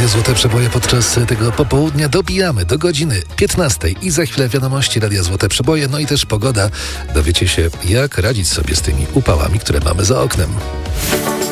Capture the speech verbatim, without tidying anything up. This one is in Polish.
Radio Złote Przeboje podczas tego popołudnia. Dobijamy do godziny piętnastej i za chwilę wiadomości Radia Złote Przeboje, no i też pogoda. Dowiecie się, jak radzić sobie z tymi upałami, które mamy za oknem.